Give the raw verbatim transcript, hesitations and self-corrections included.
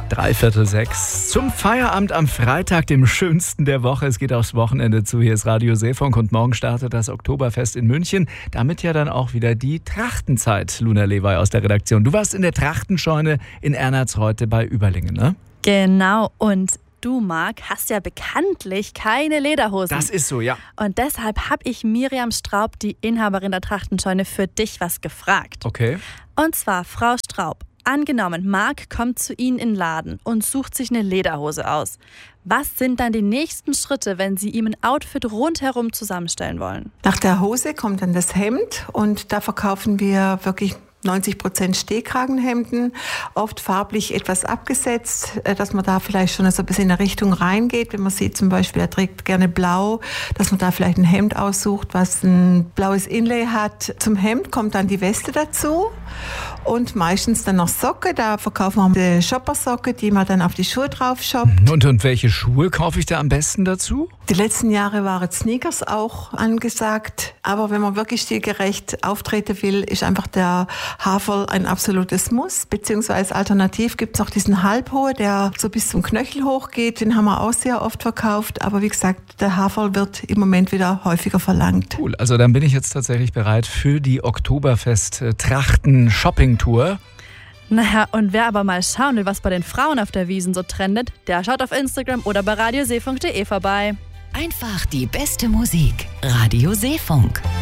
Dreiviertel sechs zum Feierabend am Freitag, dem schönsten der Woche. Es geht aufs Wochenende zu. Hier ist Radio Seefunk und morgen startet das Oktoberfest in München. Damit ja dann auch wieder die Trachtenzeit. Luna Lewey aus der Redaktion. Du warst in der Trachtenscheune in Ernertsreuth bei Überlingen, ne? Genau. Und du, Marc, hast ja bekanntlich keine Lederhosen. Das ist so, ja. Und deshalb habe ich Miriam Straub, die Inhaberin der Trachtenscheune, für dich was gefragt. Okay. Und zwar, Frau Straub, angenommen, Marc kommt zu Ihnen in den Laden und sucht sich eine Lederhose aus. Was sind dann die nächsten Schritte, wenn Sie ihm ein Outfit rundherum zusammenstellen wollen? Nach der Hose kommt dann das Hemd und da verkaufen wir wirklich neunzig Prozent Stehkragenhemden, oft farblich etwas abgesetzt, dass man da vielleicht schon so ein bisschen in eine Richtung reingeht. Wenn man sieht zum Beispiel, er trägt gerne blau, dass man da vielleicht ein Hemd aussucht, was ein blaues Inlay hat. Zum Hemd kommt dann die Weste dazu und meistens dann noch Socke. Da verkaufen wir eine Shoppersocke, die man dann auf die Schuhe drauf shoppt. Und, und welche Schuhe kaufe ich da am besten dazu? Die letzten Jahre waren Sneakers auch angesagt. Aber wenn man wirklich stilgerecht auftreten will, ist einfach der Haferl ein absolutes Muss. Beziehungsweise alternativ gibt es auch diesen Halbhohe, der so bis zum Knöchel hochgeht. Den haben wir auch sehr oft verkauft. Aber wie gesagt, der Haferl wird im Moment wieder häufiger verlangt. Cool, also dann bin ich jetzt tatsächlich bereit für die Oktoberfest-Trachten-Shopping-Tour. Naja, und wer aber mal schauen will, was bei den Frauen auf der Wiesn so trendet, der schaut auf Instagram oder bei radioseefunk punkt de vorbei. Einfach die beste Musik. Radio Seefunk.